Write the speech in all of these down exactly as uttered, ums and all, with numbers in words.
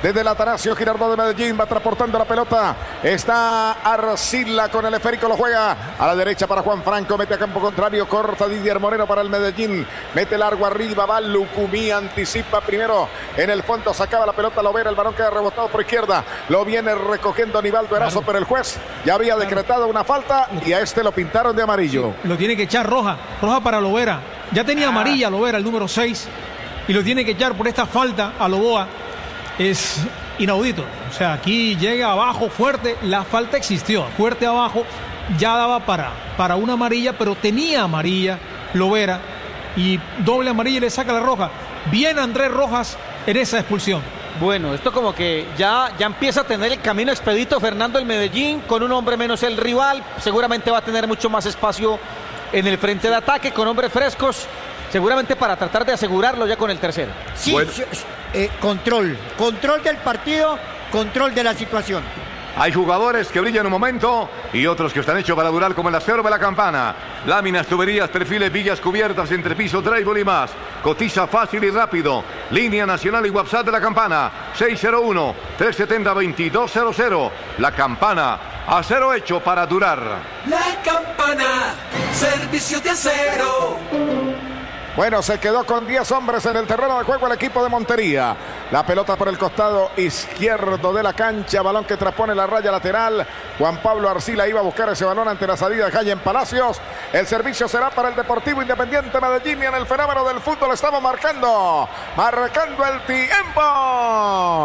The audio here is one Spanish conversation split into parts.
desde el Atanasio Girardot de Medellín, va transportando la pelota, está Arcila con el esférico, lo juega a la derecha para Juan Franco, mete a campo contrario, corta Didier Moreno para el Medellín, mete largo arriba, va Lucumí, anticipa primero, en el fondo sacaba la pelota Lovera, el balón queda rebotado por izquierda, lo viene recogiendo Nivaldo Erazo, claro. Pero el juez ya había claro. decretado una falta y a este lo pintaron de amarillo. Sí, lo tiene que echar roja, roja para Lovera, ya tenía ah. amarilla Lovera, el número seis, y lo tiene que echar por esta falta a Loboa, es inaudito, o sea, aquí llega abajo fuerte, la falta existió, fuerte abajo, ya daba para, para una amarilla, pero tenía amarilla Lovera, y doble amarilla y le saca la roja. Bien Andrés Rojas en esa expulsión. Bueno, esto como que ya, ya empieza a tener el camino expedito Fernando el Medellín, con un hombre menos el rival, seguramente va a tener mucho más espacio en el frente de ataque, con hombres frescos, seguramente para tratar de asegurarlo ya con el tercero. Sí, bueno. eh, control, control del partido, control de la situación. Hay jugadores que brillan un momento y otros que están hechos para durar, como el acero de la Campana. Láminas, tuberías, perfiles, villas cubiertas, entrepiso, drywall y más. Cotiza fácil y rápido. Línea nacional y WhatsApp de la Campana. seis cero uno, tres siete cero, dos dos cero cero. La Campana, acero hecho para durar. La Campana, servicio de acero. Bueno, se quedó con diez hombres en el terreno de juego el equipo de Montería. La pelota por el costado izquierdo de la cancha. Balón que transpone la raya lateral. Juan Pablo Arcila iba a buscar ese balón ante la salida de Jayen Palacios. El servicio será para el Deportivo Independiente Medellín y en el fenómeno del fútbol estamos marcando. Marcando el tiempo.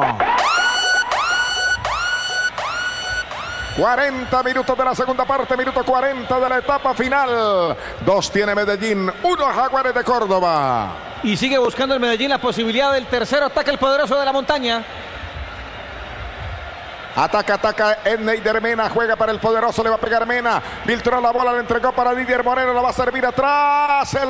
cuarenta minutos de la segunda parte, minuto cuarenta de la etapa final. Dos tiene Medellín, uno Jaguares de Córdoba. Y sigue buscando el Medellín la posibilidad del tercer ataque, el poderoso de la montaña. Ataca, ataca Neider Mena, juega para el poderoso, le va a pegar Mena. Filtró la bola, le entregó para Didier Moreno, lo va a servir atrás. El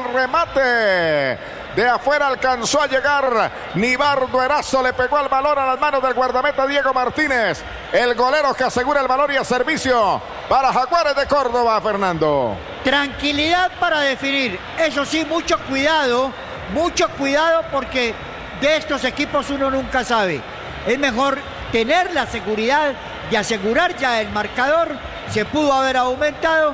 remate de afuera alcanzó a llegar Nivaldo Erazo, le pegó el balón a las manos del guardameta Diego Martínez. El golero que asegura el valor y el servicio para Jaguares de Córdoba, Fernando. Tranquilidad para definir, eso sí, mucho cuidado, mucho cuidado porque de estos equipos uno nunca sabe. Es mejor tener la seguridad de asegurar ya el marcador, se pudo haber aumentado.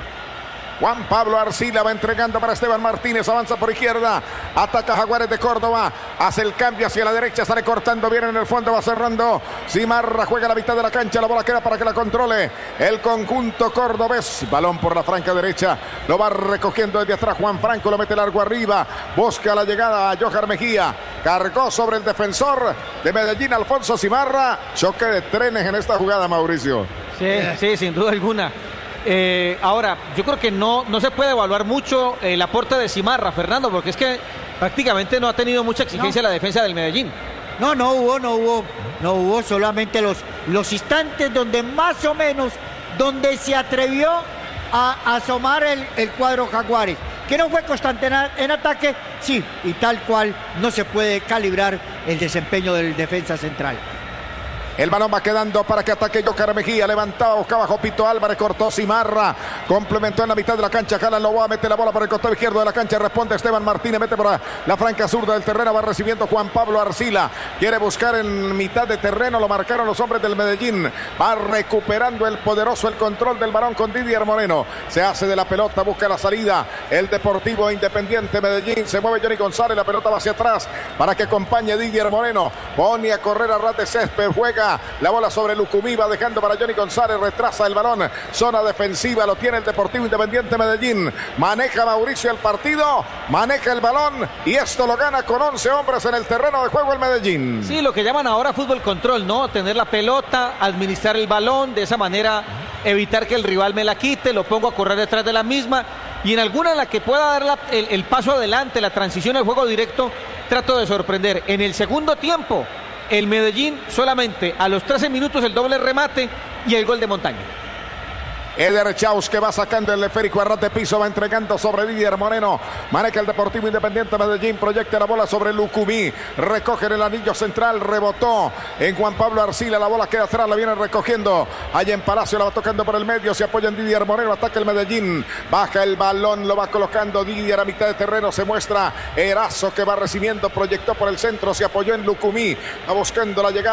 Juan Pablo Arcila va entregando para Esteban Martínez, avanza por izquierda, ataca Jaguares de Córdoba, hace el cambio hacia la derecha, sale cortando bien en el fondo, va cerrando Cimarra, juega a la mitad de la cancha, la bola queda para que la controle el conjunto cordobés, balón por la franca derecha, lo va recogiendo desde atrás Juan Franco, lo mete largo arriba, busca la llegada a Johan Mejía, cargó sobre el defensor de Medellín, Alfonso Cimarra, choque de trenes en esta jugada, Mauricio. Sí, sí, sin duda alguna. Eh, ahora, yo creo que no, no se puede evaluar mucho el aporte de Cimarra, Fernando, porque es que prácticamente no ha tenido mucha exigencia no. la defensa del Medellín. No, no hubo, no hubo, no hubo solamente los, los instantes donde más o menos, donde se atrevió a, a asomar el, el cuadro Jaguares. Que no fue constante en, en ataque, sí, y tal cual no se puede calibrar el desempeño del defensa central. El balón va quedando para que ataque Johan Mejía. Levantaba, buscaba Jopito Álvarez, cortó Cimarra. Complementó en la mitad de la cancha. Jalan Loboa, mete la bola por el costado izquierdo de la cancha. Responde Esteban Martínez, mete por la franca zurda del terreno. Va recibiendo Juan Pablo Arcila. Quiere buscar en mitad de terreno. Lo marcaron los hombres del Medellín. Va recuperando el poderoso el control del balón con Didier Moreno. Se hace de la pelota, busca la salida. El Deportivo Independiente Medellín. Se mueve Johnny González. La pelota va hacia atrás para que acompañe Didier Moreno. Pone a correr a ras de césped. Juega la bola sobre Lucumí, va dejando para Johnny González, retrasa el balón, zona defensiva, lo tiene el Deportivo Independiente Medellín, maneja Mauricio el partido, maneja el balón y esto lo gana con once hombres en el terreno de juego el Medellín. Sí, lo que llaman ahora fútbol control, ¿no? Tener la pelota, administrar el balón, de esa manera evitar que el rival me la quite, lo pongo a correr detrás de la misma y en alguna en la que pueda dar la, el, el paso adelante, la transición al juego directo, trato de sorprender. En el segundo tiempo el Medellín solamente a los trece minutos el doble remate y el gol de Montaña. Eder Chaus que va sacando el esférico a ras de piso, va entregando sobre Didier Moreno, maneja el Deportivo Independiente Medellín, proyecta la bola sobre Lucumí, recoge en el anillo central, rebotó en Juan Pablo Arcila, la bola queda atrás, la viene recogiendo allá en Palacio, la va tocando por el medio, se apoya en Didier Moreno, ataca el Medellín, baja el balón, lo va colocando Didier a mitad de terreno, se muestra Erazo que va recibiendo, proyectó por el centro, se apoyó en Lucumí, va buscando la llegada